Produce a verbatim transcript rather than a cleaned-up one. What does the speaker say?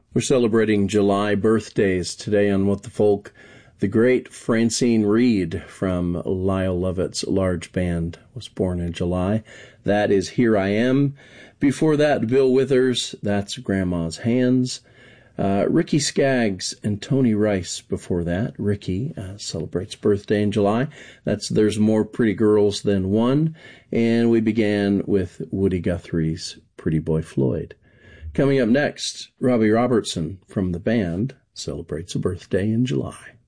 We're celebrating July birthdays today on What the Folk. The great Francine Reed from Lyle Lovett's Large Band was born in July. That is Here I Am. Before that, Bill Withers, that's Grandma's Hands. Uh, Ricky Skaggs and Tony Rice before that. Ricky uh, celebrates birthday in July. That's There's More Pretty Girls Than One. And we began with Woody Guthrie's Pretty Boy Floyd. Coming up next, Robbie Robertson from the band celebrates a birthday in July.